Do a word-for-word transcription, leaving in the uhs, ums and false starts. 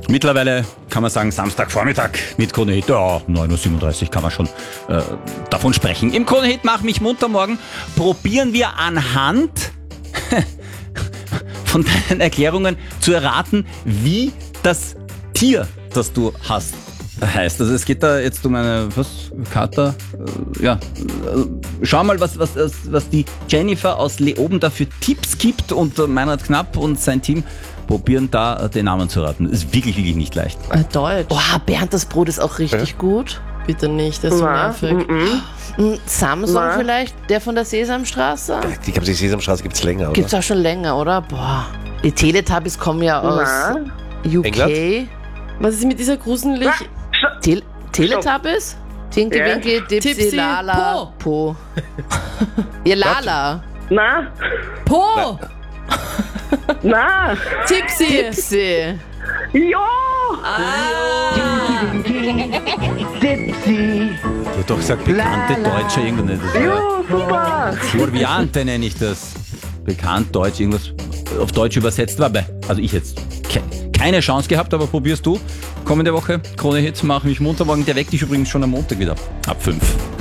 Mittlerweile kann man sagen, Samstagvormittag mit Krone Hit. Ja, neun Uhr siebenunddreißig kann man schon äh, davon sprechen. Im Krone Hit Mach mich munter morgen probieren wir anhand von deinen Erklärungen zu erraten, wie das Tier, das du hast, heißt. Also es geht da jetzt um eine, was, Kater? Äh, ja, äh, schau mal, was, was, was die Jennifer aus Leoben da für Tipps gibt und äh, Meinrad Knapp und sein Team probieren da äh, den Namen zu raten. Ist wirklich, wirklich nicht leicht. Äh, Deutsch. Oh, Bernd, das Brot ist auch richtig ja. gut. Bitte nicht, das ist so nervig. Mm -mm. Samsung Na. vielleicht, der von der Sesamstraße? Ich glaube, die Sesamstraße gibt es länger, oder? Gibt's auch schon länger, oder? Boah. Die Teletubbies kommen ja aus Na. U K. England? Was ist mit dieser gruselig... Tel Teletubbies? Tinky Ja. Winky, Dipsy, Tipsy, Lala, Po. Ja, Lala. Na, Po! na, Tipsy! Dipsy. ja, Du hast doch gesagt, bekannte Deutsche irgendwas. ja, super. Floriante nenne ich das. Bekannt Deutsch, irgendwas auf Deutsch übersetzt war. Also ich jetzt ke keine Chance gehabt, aber probierst du. Kommende Woche, Krone Hit, Mach mich munter morgen. Der weckt dich übrigens schon am Montag wieder. Ab fünf.